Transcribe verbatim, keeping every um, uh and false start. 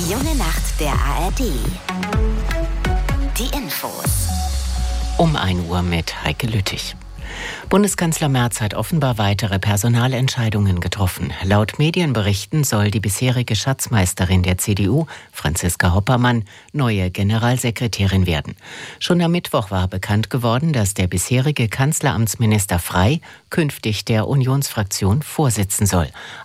Die junge Nacht der A R D. Die Infos. Um ein Uhr mit Heike Lüttich. Bundeskanzler Merz hat offenbar weitere Personalentscheidungen getroffen. Laut Medienberichten soll die bisherige Schatzmeisterin der C D U, Franziska Hoppermann, neue Generalsekretärin werden. Schon am Mittwoch war bekannt geworden, dass der bisherige Kanzleramtsminister Frey künftig der Unionsfraktion vorsitzen soll.